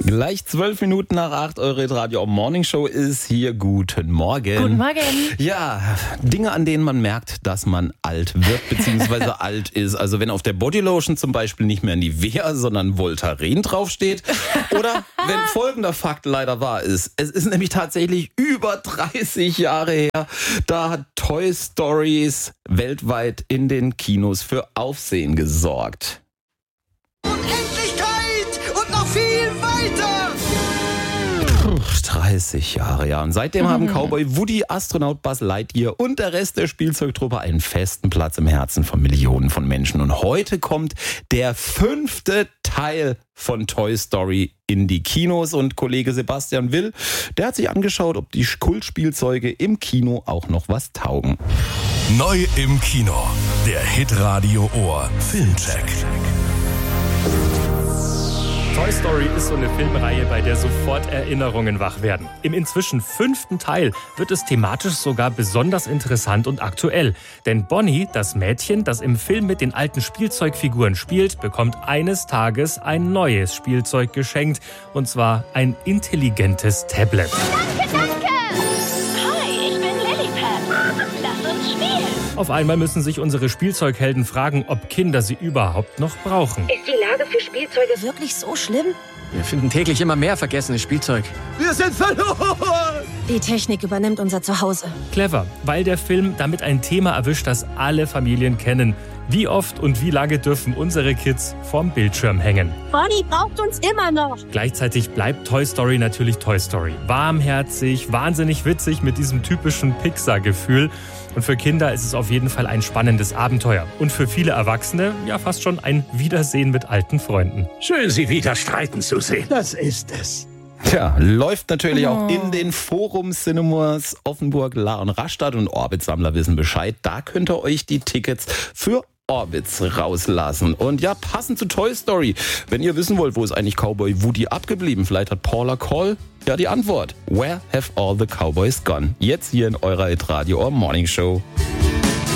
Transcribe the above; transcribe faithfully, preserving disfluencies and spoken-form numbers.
Gleich zwölf Minuten nach acht, eure Radio Morning Show ist hier. Guten Morgen. Guten Morgen. Ja, Dinge, an denen man merkt, dass man alt wird, beziehungsweise alt ist. Also wenn auf der Bodylotion zum Beispiel nicht mehr Nivea, sondern Voltaren draufsteht. Oder wenn folgender Fakt leider wahr ist. Es ist nämlich tatsächlich über dreißig Jahre her, da hat Toy Stories weltweit in den Kinos für Aufsehen gesorgt. Unendlichkeit und noch viel weiter! Puh, dreißig Jahre, ja. Und seitdem haben Cowboy Woody, Astronaut Buzz Lightyear und der Rest der Spielzeugtruppe einen festen Platz im Herzen von Millionen von Menschen. Und heute kommt der fünfte Teil von Toy Story in die Kinos. Und Kollege Sebastian Will, der hat sich angeschaut, ob die Kultspielzeuge im Kino auch noch was taugen. Neu im Kino. Der Hitradio Ohr Filmcheck. Toy Story ist so eine Filmreihe, bei der sofort Erinnerungen wach werden. Im inzwischen fünften Teil wird es thematisch sogar besonders interessant und aktuell. Denn Bonnie, das Mädchen, das im Film mit den alten Spielzeugfiguren spielt, bekommt eines Tages ein neues Spielzeug geschenkt. Und zwar ein intelligentes Tablet. Danke, danke! Hi, ich bin Lilliput. Lass uns spielen. Auf einmal müssen sich unsere Spielzeughelden fragen, ob Kinder sie überhaupt noch brauchen. Ist die Lage für Spielzeuge wirklich so schlimm? Wir finden täglich immer mehr vergessenes Spielzeug. Wir sind verloren! Die Technik übernimmt unser Zuhause. Clever, weil der Film damit ein Thema erwischt, das alle Familien kennen. Wie oft und wie lange dürfen unsere Kids vorm Bildschirm hängen? Bonnie braucht uns immer noch. Gleichzeitig bleibt Toy Story natürlich Toy Story. Warmherzig, wahnsinnig witzig mit diesem typischen Pixar-Gefühl. Und für Kinder ist es auf jeden Fall ein spannendes Abenteuer. Und für viele Erwachsene ja fast schon ein Wiedersehen mit alten Freunden. Schön, Sie wieder streiten zu sehen. Das ist es. Tja, läuft natürlich auch in den Forum Cinemas Offenburg, La und Rastatt, und Orbit-Sammler wissen Bescheid. Da könnt ihr euch die Tickets für Orbits rauslassen. Und ja, passend zu Toy Story, wenn ihr wissen wollt, wo ist eigentlich Cowboy Woody abgeblieben, vielleicht hat Paula Call ja die Antwort. Where have all the cowboys gone? Jetzt hier in eurer Hitradio Morning Show.